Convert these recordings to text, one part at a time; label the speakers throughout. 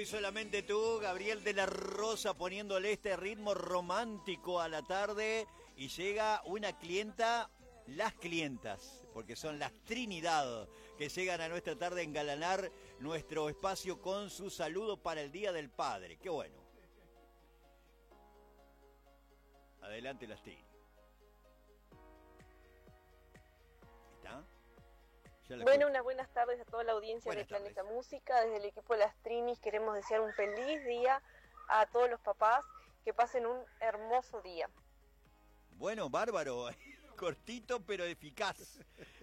Speaker 1: y solamente tú, Gabriel de la Rosa, poniéndole este ritmo romántico a la tarde. Y llega una clienta, las clientas, porque son las Trinidad, que llegan a nuestra tarde a engalanar nuestro espacio con su saludo para el Día del Padre. ¡Qué bueno! Adelante, las Trini. ¿Está?
Speaker 2: Bueno, unas buenas tardes a toda la audiencia de Planeta Música. Desde el equipo de las Trinis queremos desear un feliz día a todos los papás, que pasen un hermoso día.
Speaker 1: Bueno, bárbaro, cortito pero eficaz.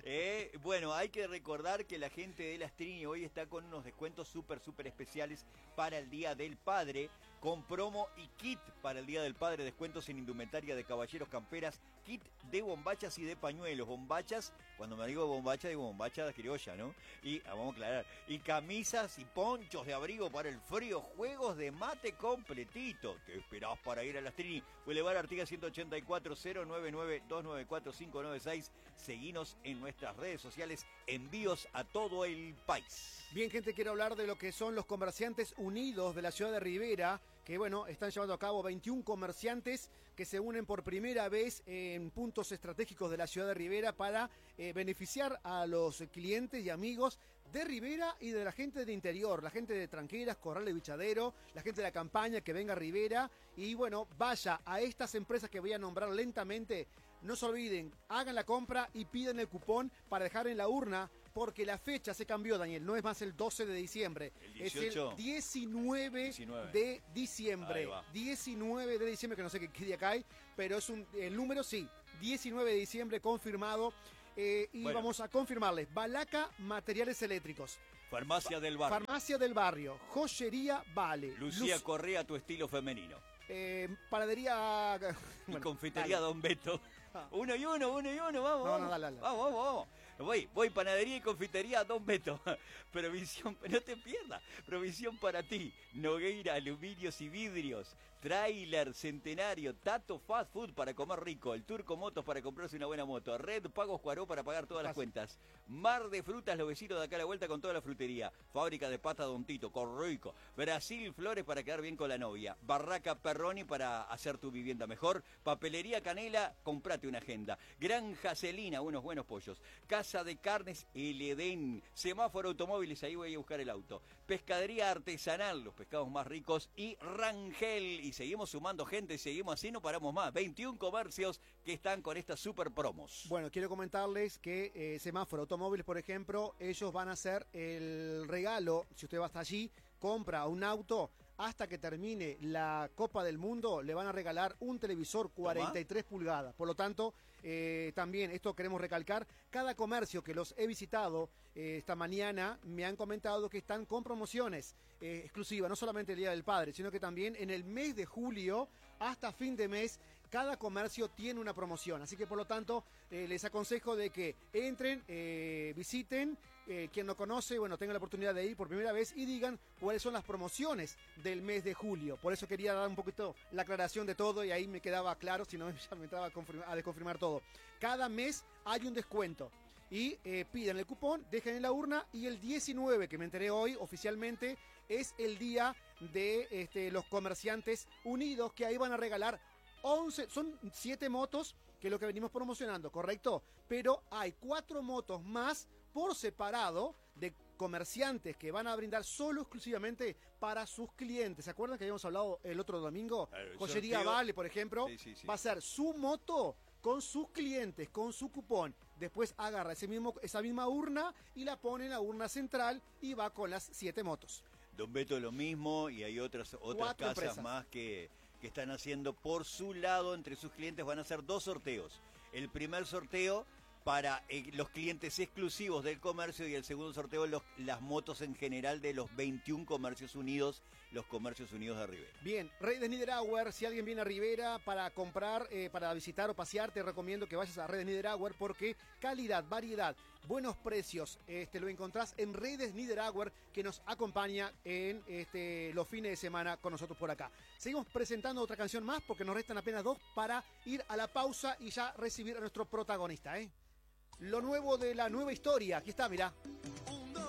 Speaker 1: Bueno, hay que recordar que la gente de las Trini hoy está con unos descuentos súper especiales para el Día del Padre, con promo y kit para el Día del Padre, descuentos en indumentaria de caballeros, camperas, kit de bombachas y de pañuelos. Bombachas, cuando me digo bombacha de criolla, ¿no? Y vamos a aclarar. Y camisas y ponchos de abrigo para el frío, juegos de mate completito. ¿Qué esperás para ir a las Trini? Boulevard Artigas 184 099 294 596. Seguinos en nuestras redes sociales. Envíos a todo el país.
Speaker 3: Bien, gente, quiero hablar de lo que son los comerciantes unidos de la ciudad de Rivera, que bueno, están llevando a cabo 21 comerciantes que se unen por primera vez en puntos estratégicos de la ciudad de Rivera para beneficiar a los clientes y amigos de Rivera y de la gente del interior, la gente de Tranqueras, Corral de Bichadero, la gente de la campaña que venga a Rivera y bueno, vaya a estas empresas que voy a nombrar lentamente. No se olviden, hagan la compra y piden el cupón para dejar en la urna, porque la fecha se cambió, Daniel, no es más el 12 de diciembre,
Speaker 1: ¿El 18?
Speaker 3: Es el 19 de diciembre. 19 de diciembre, que no sé qué día cae, pero es el número, sí, 19 de diciembre confirmado. Y bueno, vamos a confirmarles, Balaca Materiales Eléctricos.
Speaker 1: Farmacia del Barrio.
Speaker 3: Farmacia del Barrio, Joyería Vale.
Speaker 1: Lucía Correa, tu estilo femenino.
Speaker 3: Panadería...
Speaker 1: Y confitería dale. Don Beto. Uno y uno, vamos.
Speaker 3: No, dale.
Speaker 1: Vamos. Voy, panadería y confitería Don Beto. Provisión, no te pierdas. Provisión para ti. Nogueira, aluminios y vidrios. Trailer, Centenario, Tato Fast Food para comer rico. El Turco Motos para comprarse una buena moto. Red Pagos Cuaró para pagar todas las cuentas. Mar de Frutas, los vecinos de acá a la vuelta con toda la frutería. Fábrica de pasta Don Tito, Corrico. Brasil Flores para quedar bien con la novia. Barraca Perroni para hacer tu vivienda mejor. Papelería Canela, comprate una agenda. Granja Celina, unos buenos pollos. Casa de Carnes, El Edén. Semáforo Automóviles, ahí voy a buscar el auto. Pescadería Artesanal, los pescados más ricos. Y Rangel. Y seguimos sumando gente, seguimos así, no paramos más. 21 comercios que están con estas super promos.
Speaker 3: Bueno, quiero comentarles que Semáforo Automóviles, por ejemplo, ellos van a hacer el regalo, si usted va hasta allí, compra un auto, hasta que termine la Copa del Mundo, le van a regalar un televisor 43 pulgadas. Por lo tanto, también esto queremos recalcar, cada comercio que los he visitado esta mañana me han comentado que están con promociones exclusivas, no solamente el Día del Padre, sino que también en el mes de julio hasta fin de mes, cada comercio tiene una promoción. Así que por lo tanto, les aconsejo de que entren, visiten, quien no conoce, bueno, tenga la oportunidad de ir por primera vez y digan cuáles son las promociones del mes de julio. Por eso quería dar un poquito la aclaración de todo y ahí me quedaba claro, si no ya me entraba a desconfirmar todo. Cada mes hay un descuento. Y pidan el cupón, dejen en la urna y el 19, que me enteré hoy oficialmente, es el día de los comerciantes unidos, que ahí van a regalar 11, son 7 motos, que es lo que venimos promocionando, ¿correcto? Pero hay 4 motos más por separado de comerciantes que van a brindar solo exclusivamente para sus clientes. ¿Se acuerdan que habíamos hablado el otro domingo? Joyería Vale, por ejemplo, sí. Va a ser su moto con sus clientes, con su cupón. Después agarra esa misma urna y la pone en la urna central y va con las 7 motos.
Speaker 1: Don Beto lo mismo, y hay otras casas empresas más que están haciendo por su lado, entre sus clientes van a hacer 2 sorteos. El primer sorteo para los clientes exclusivos del comercio y el segundo sorteo las motos en general de los 21 comercios unidos, los comercios unidos de Rivera.
Speaker 3: Bien, Rey de Niederauer, si alguien viene a Rivera para comprar, para visitar o pasear, te recomiendo que vayas a Rey de Niederauer porque calidad, variedad, buenos precios, lo encontrás en Rey de Niederauer, que nos acompaña en los fines de semana con nosotros por acá. Seguimos presentando otra canción más porque nos restan apenas 2 para ir a la pausa y ya recibir a nuestro protagonista, Lo nuevo de la nueva historia, aquí está, mirá.